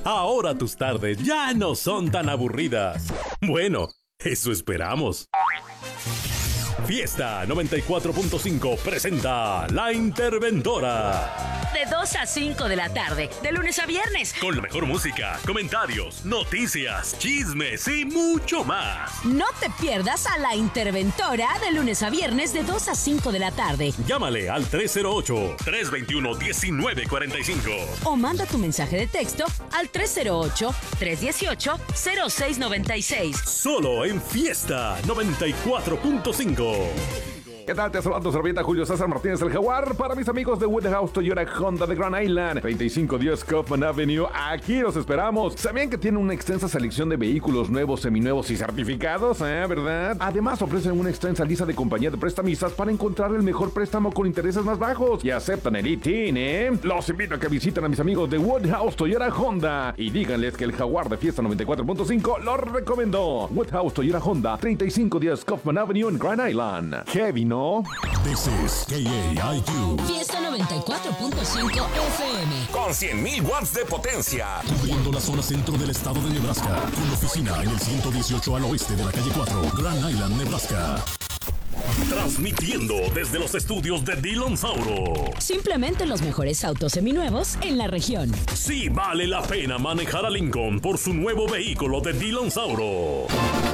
Ahora tus tardes ya no son tan aburridas. Bueno, eso esperamos. Fiesta 94.5 presenta La Interventora. De 2 a 5 de la tarde, de lunes a viernes. Con la mejor música, comentarios, noticias, chismes y mucho más. No te pierdas a La Interventora de lunes a viernes de 2 a 5 de la tarde. Llámale al 308-321-1945. O manda tu mensaje de texto al 308-318-0696. Solo en Fiesta 94.5. ¿Qué tal? Te saludo, servilleta Julio César Martínez el Jaguar. Para mis amigos de Woodhouse Toyota Honda de Grand Island, 3510 Kaufman Avenue, aquí los esperamos. ¿Sabían que tienen una extensa selección de vehículos nuevos, seminuevos y certificados? ¿Verdad? Además ofrecen una extensa lista de compañía de prestamistas para encontrar el mejor préstamo con intereses más bajos. Y aceptan el ITIN, ¿eh? Los invito a que visiten a mis amigos de Woodhouse Toyota Honda y díganles que el Jaguar de Fiesta 94.5 los recomendó. Woodhouse Toyota Honda, 3510 Kaufman Avenue en Grand Island. Kevin, ¿no? This is KAIQ. Fiesta 94.5 FM. Con 100.000 watts de potencia. Cubriendo la zona centro del estado de Nebraska. Con oficina en el 118 al oeste de la calle 4, Grand Island, Nebraska. Transmitiendo desde los estudios de Dillon Sauro. Simplemente los mejores autos seminuevos en la región. Sí vale la pena manejar a Lincoln por su nuevo vehículo de Dillon Sauro.